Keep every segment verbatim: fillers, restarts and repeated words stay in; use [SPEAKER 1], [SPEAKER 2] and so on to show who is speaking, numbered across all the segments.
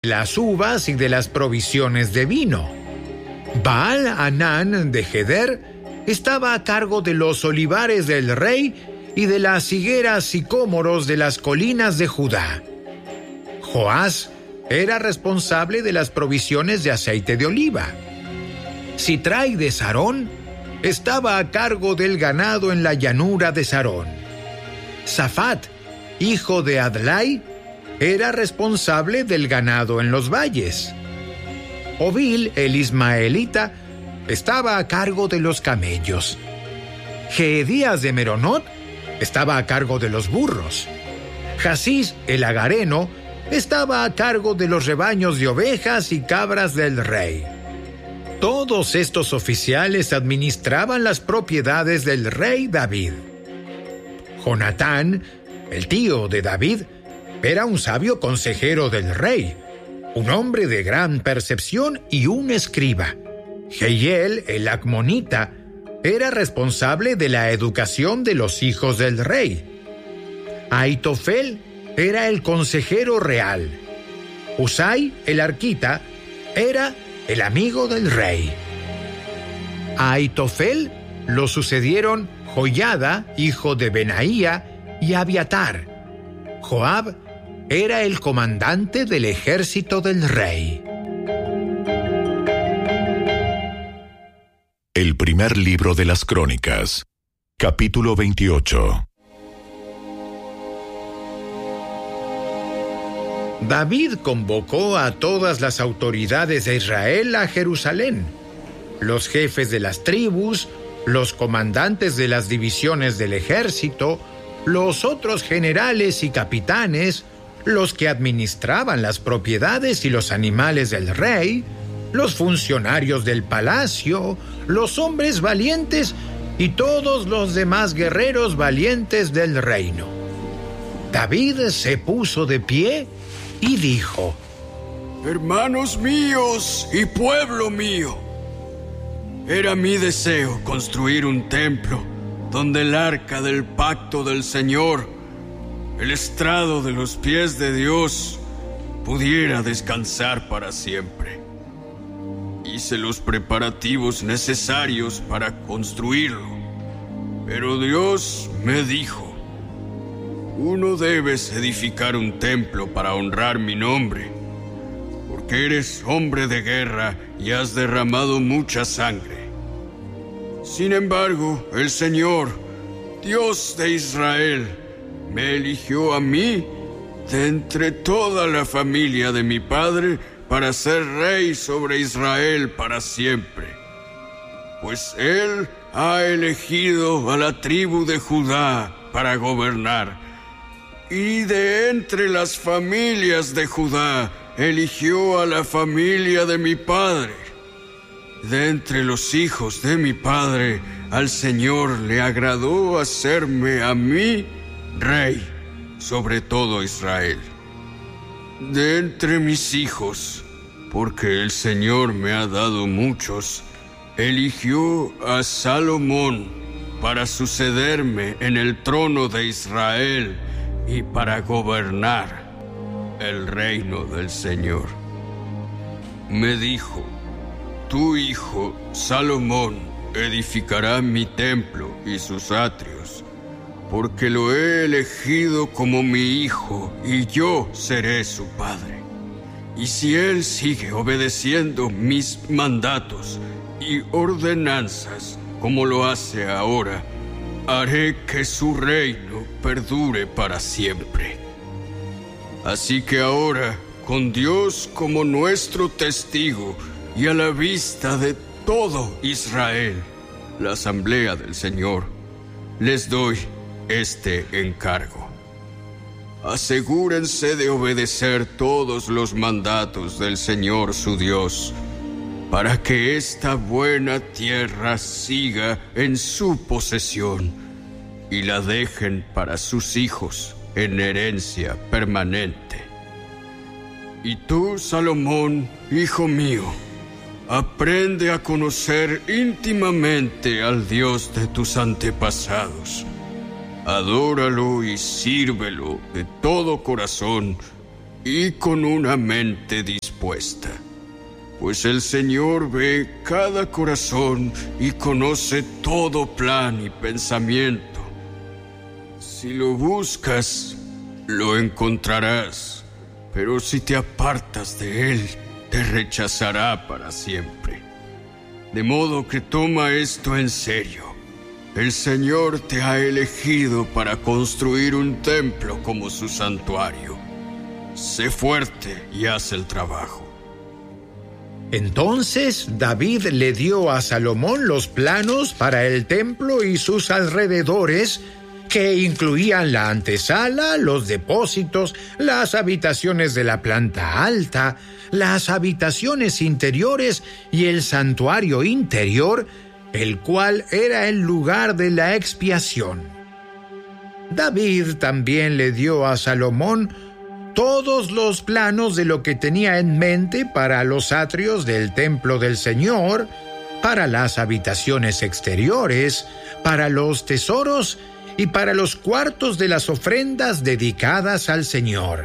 [SPEAKER 1] las uvas y de las provisiones de vino. Baal-Hanán de Geder estaba a cargo de los olivares del rey y de las higueras sicómoros de las colinas de Judá. Joás era responsable de las provisiones de aceite de oliva. Sitrai de Sarón estaba a cargo del ganado en la llanura de Sarón. Safat, hijo de Adlai, era responsable del ganado en los valles. Obil, el ismaelita, estaba a cargo de los camellos. Geedías de Meronot estaba a cargo de los burros. Jasís, el agareno, estaba a cargo de los rebaños de ovejas y cabras del rey. Todos estos oficiales administraban las propiedades del rey David. Jonatán, el tío de David, era un sabio consejero del rey, un hombre de gran percepción y un escriba. Jehiel, el acmonita, era responsable de la educación de los hijos del rey. Aitofel era el consejero real. Husai, el arquita, era el amigo del rey. A Aitofel lo sucedieron Joiada, hijo de Benaía, y Abiatar. Joab era el comandante del ejército del rey.
[SPEAKER 2] El primer libro de las Crónicas, capítulo veintiocho.
[SPEAKER 1] David convocó a todas las autoridades de Israel a Jerusalén, los jefes de las tribus, los comandantes de las divisiones del ejército, los otros generales y capitanes, los que administraban las propiedades y los animales del rey, los funcionarios del palacio, los hombres valientes y todos los demás guerreros valientes del reino. David se puso de pie y dijo:
[SPEAKER 3] Hermanos míos y pueblo mío, era mi deseo construir un templo donde el arca del pacto del Señor, el estrado de los pies de Dios, pudiera descansar para siempre. Hice los preparativos necesarios para construirlo, pero Dios me dijo: Uno debes edificar un templo para honrar mi nombre, porque eres hombre de guerra y has derramado mucha sangre. Sin embargo, el Señor, Dios de Israel, me eligió a mí de entre toda la familia de mi padre para ser rey sobre Israel para siempre. Pues Él ha elegido a la tribu de Judá para gobernar, y de entre las familias de Judá eligió a la familia de mi padre. De entre los hijos de mi padre, al Señor le agradó hacerme a mí rey sobre todo Israel. De entre mis hijos, porque el Señor me ha dado muchos, eligió a Salomón para sucederme en el trono de Israel y para gobernar el reino del Señor. Me dijo: Tu hijo, Salomón, edificará mi templo y sus atrios, porque lo he elegido como mi hijo y yo seré su padre. Y si él sigue obedeciendo mis mandatos y ordenanzas como lo hace ahora, haré que su reino perdure para siempre. Así que ahora, con Dios como nuestro testigo y a la vista de todo Israel, la asamblea del Señor, les doy este encargo. Asegúrense de obedecer todos los mandatos del Señor su Dios, para que esta buena tierra siga en su posesión y la dejen para sus hijos en herencia permanente. Y tú, Salomón, hijo mío, aprende a conocer íntimamente al Dios de tus antepasados. Adóralo y sírvelo de todo corazón y con una mente dispuesta, pues el Señor ve cada corazón y conoce todo plan y pensamiento. Si lo buscas, lo encontrarás, pero si te apartas de Él, te rechazará para siempre. De modo que toma esto en serio. El Señor te ha elegido para construir un templo como su santuario. Sé fuerte y haz el trabajo.
[SPEAKER 1] Entonces David le dio a Salomón los planos para el templo y sus alrededores, que incluían la antesala, los depósitos, las habitaciones de la planta alta, las habitaciones interiores y el santuario interior, el cual era el lugar de la expiación. David también le dio a Salomón todos los planos de lo que tenía en mente para los atrios del templo del Señor, para las habitaciones exteriores, para los tesoros y para los cuartos de las ofrendas dedicadas al Señor.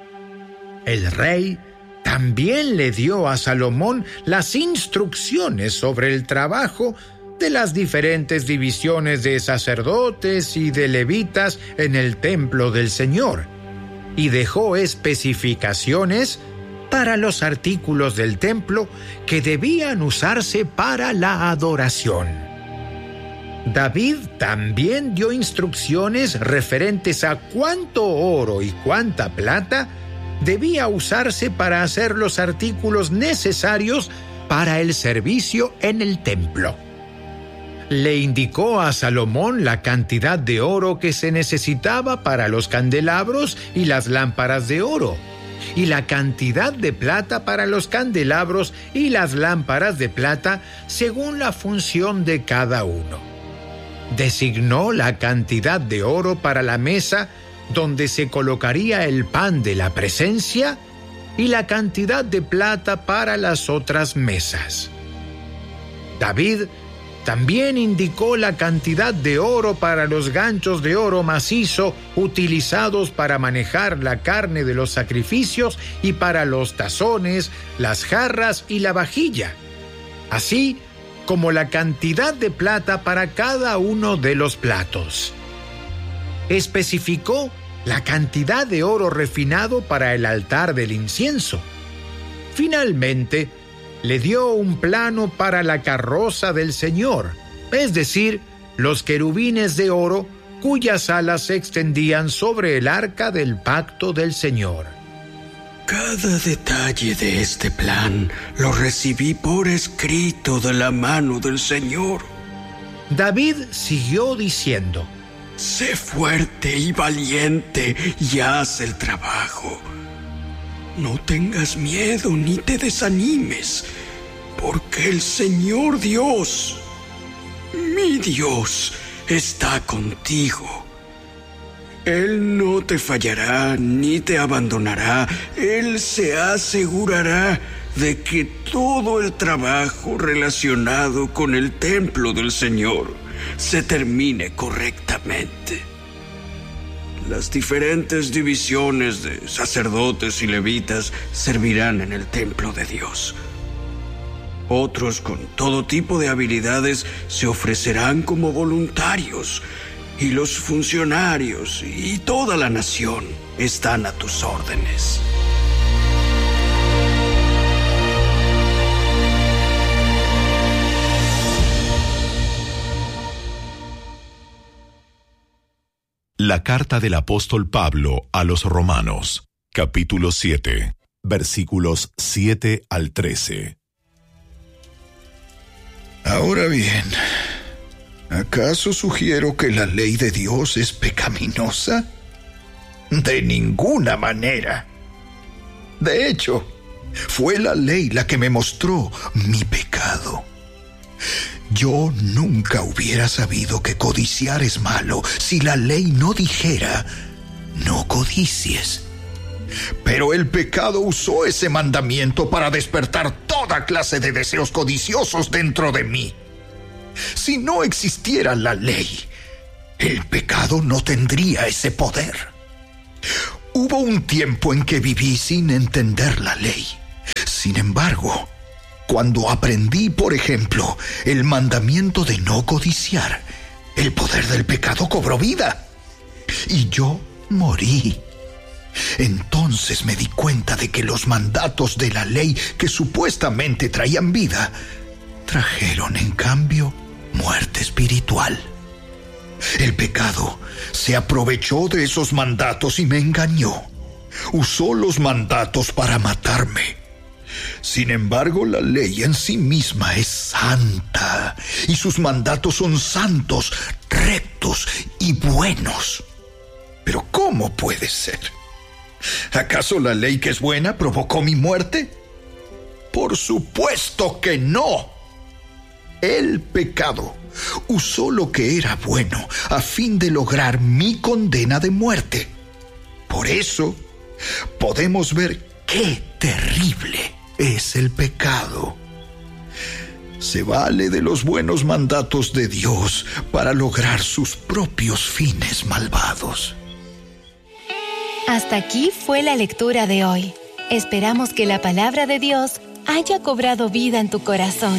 [SPEAKER 1] El rey también le dio a Salomón las instrucciones sobre el trabajo de las diferentes divisiones de sacerdotes y de levitas en el templo del Señor, y dejó especificaciones para los artículos del templo que debían usarse para la adoración. David también dio instrucciones referentes a cuánto oro y cuánta plata debía usarse para hacer los artículos necesarios para el servicio en el templo. Le indicó a Salomón la cantidad de oro que se necesitaba para los candelabros y las lámparas de oro, y la cantidad de plata para los candelabros y las lámparas de plata según la función de cada uno. Designó la cantidad de oro para la mesa donde se colocaría el pan de la presencia y la cantidad de plata para las otras mesas. David también indicó la cantidad de oro para los ganchos de oro macizo utilizados para manejar la carne de los sacrificios y para los tazones, las jarras y la vajilla, así como la cantidad de plata para cada uno de los platos. Especificó la cantidad de oro refinado para el altar del incienso. Finalmente, le dio un plano para la carroza del Señor, es decir, los querubines de oro cuyas alas se extendían sobre el arca del pacto del Señor.
[SPEAKER 3] Cada detalle de este plan lo recibí por escrito de la mano del Señor.
[SPEAKER 1] David siguió diciendo:
[SPEAKER 3] Sé fuerte y valiente y haz el trabajo. No tengas miedo ni te desanimes, porque el Señor Dios, mi Dios, está contigo. Él no te fallará ni te abandonará. Él se asegurará de que todo el trabajo relacionado con el templo del Señor se termine correctamente. Las diferentes divisiones de sacerdotes y levitas servirán en el templo de Dios. Otros con todo tipo de habilidades se ofrecerán como voluntarios, y los funcionarios y toda la nación están a tus órdenes.
[SPEAKER 2] La carta del apóstol Pablo a los Romanos, capítulo siete, versículos siete al trece.
[SPEAKER 4] Ahora bien, ¿acaso sugiero que la ley de Dios es pecaminosa? De ninguna manera. De hecho, fue la ley la que me mostró mi pecado. Yo nunca hubiera sabido que codiciar es malo si la ley no dijera, no codicies. Pero el pecado usó ese mandamiento para despertar toda clase de deseos codiciosos dentro de mí. Si no existiera la ley, el pecado no tendría ese poder. Hubo un tiempo en que viví sin entender la ley. Sin embargo, cuando aprendí, por ejemplo, el mandamiento de no codiciar, el poder del pecado cobró vida y yo morí. Entonces me di cuenta de que los mandatos de la ley que supuestamente traían vida, trajeron en cambio muerte espiritual. El pecado se aprovechó de esos mandatos y me engañó. Usó los mandatos para matarme. Sin embargo, la ley en sí misma es santa y sus mandatos son santos, rectos y buenos. Pero ¿cómo puede ser? ¿Acaso la ley que es buena provocó mi muerte? Por supuesto que no. El pecado usó lo que era bueno a fin de lograr mi condena de muerte. Por eso, podemos ver qué terrible es el pecado. Se vale de los buenos mandatos de Dios para lograr sus propios fines malvados.
[SPEAKER 5] Hasta aquí fue la lectura de hoy. Esperamos que la palabra de Dios haya cobrado vida en tu corazón.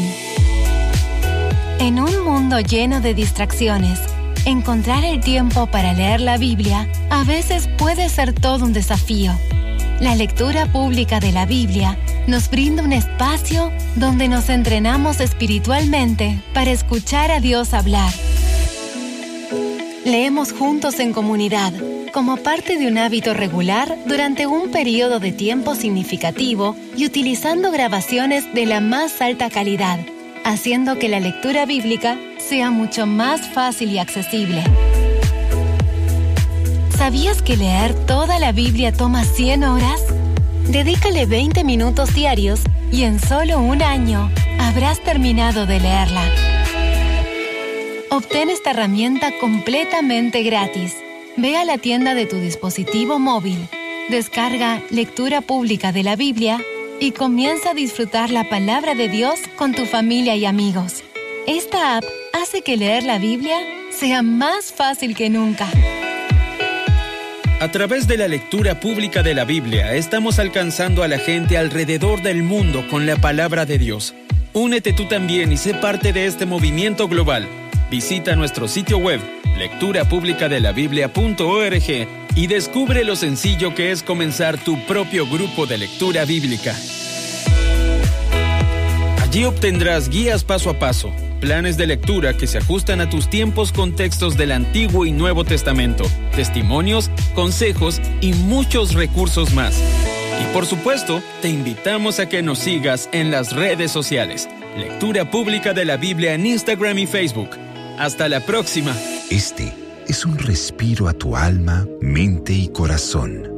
[SPEAKER 5] En un mundo lleno de distracciones, encontrar el tiempo para leer la Biblia a veces puede ser todo un desafío. La lectura pública de la Biblia nos brinda un espacio donde nos entrenamos espiritualmente para escuchar a Dios hablar. Leemos juntos en comunidad, como parte de un hábito regular durante un periodo de tiempo significativo y utilizando grabaciones de la más alta calidad, haciendo que la lectura bíblica sea mucho más fácil y accesible. ¿Sabías que leer toda la Biblia toma cien horas? Dedícale veinte minutos diarios y en solo un año habrás terminado de leerla. Obtén esta herramienta completamente gratis. Ve a la tienda de tu dispositivo móvil, descarga Lectura Pública de la Biblia y comienza a disfrutar la palabra de Dios con tu familia y amigos. Esta app hace que leer la Biblia sea más fácil que nunca.
[SPEAKER 6] A través de la lectura pública de la Biblia, estamos alcanzando a la gente alrededor del mundo con la palabra de Dios. Únete tú también y sé parte de este movimiento global. Visita nuestro sitio web, lectura pública de la biblia punto org, y descubre lo sencillo que es comenzar tu propio grupo de lectura bíblica. Allí obtendrás guías paso a paso, planes de lectura que se ajustan a tus tiempos con textos del Antiguo y Nuevo Testamento, testimonios, consejos y muchos recursos más. Y por supuesto, te invitamos a que nos sigas en las redes sociales. Lectura Pública de la Biblia en Instagram y Facebook. Hasta la próxima.
[SPEAKER 7] Este es un respiro a tu alma, mente y corazón.